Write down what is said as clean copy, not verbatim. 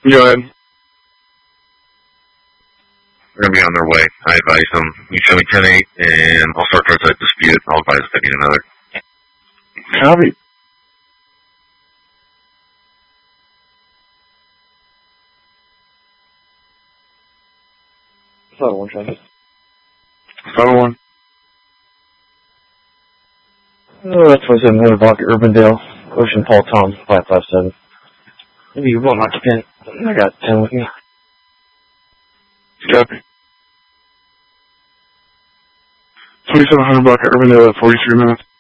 Go ahead. They're going to be on their way. I advise them. You show me 10-8, and I'll start towards that dispute. I'll advise if they need another. Copy. Subtle one, Travis. Subtle one. That's what's in Winnebago, Urbandale, Ocean Paul Tom, 557. Maybe you will knock your pin. I got 10 with me. Copy. 2700 block at Urbandale at 43 minutes.